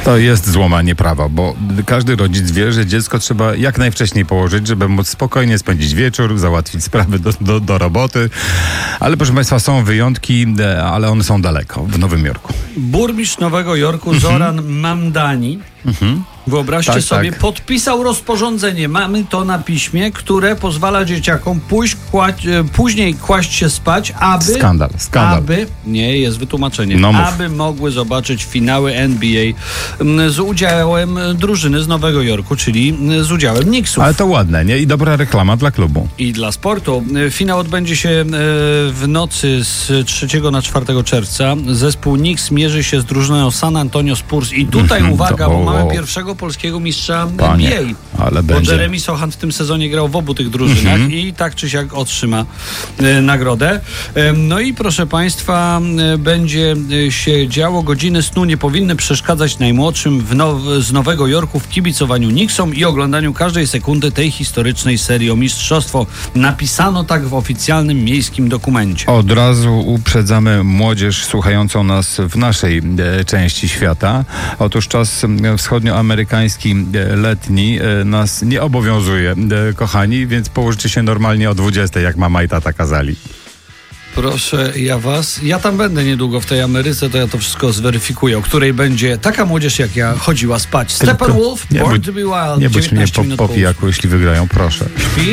To jest złamanie prawa, bo każdy rodzic wie, że dziecko trzeba jak najwcześniej położyć, żeby móc spokojnie spędzić wieczór, załatwić sprawy do roboty. Ale proszę Państwa, są wyjątki, ale one są daleko, w Nowym Jorku. Burmistrz Nowego Jorku Zoran Mamdani, wyobraźcie sobie, podpisał rozporządzenie, mamy to na piśmie, które pozwala dzieciakom później kłaść się spać, aby... Skandal. Nie, jest wytłumaczenie. No aby mogły zobaczyć finały NBA z udziałem drużyny z Nowego Jorku, czyli z udziałem Knicksów. Ale to ładne, nie? I dobra reklama dla klubu. I dla sportu. Finał odbędzie się w nocy z 3 na 4 czerwca. Zespół Knicks mierzy się z drużyną San Antonio Spurs. I tutaj uwaga, bo mamy pierwszego polskiego mistrza NBA. Ale bo będzie. Jeremy Sochan w tym sezonie grał w obu tych drużynach i tak czy siak otrzyma nagrodę. No i proszę Państwa, będzie się działo. Godziny snu nie powinny przeszkadzać najmłodszym z Nowego Jorku w kibicowaniu Knicksom i oglądaniu każdej sekundy tej historycznej serii o mistrzostwo. Napisano tak w oficjalnym miejskim dokumencie. Od razu uprzedzamy młodzież słuchającą nas w naszej części świata. Otóż czas wschodnioamerykański letni nas nie obowiązuje, kochani, więc położycie się normalnie o 20, jak mama i tata kazali. Proszę ja tam będę niedługo w tej Ameryce, to ja to wszystko zweryfikuję, o której będzie taka młodzież jak ja chodziła spać. Steppenwolf, Born to be Wild. Nie bądź mnie po pijaku, jeśli wygrają, proszę. Śpi?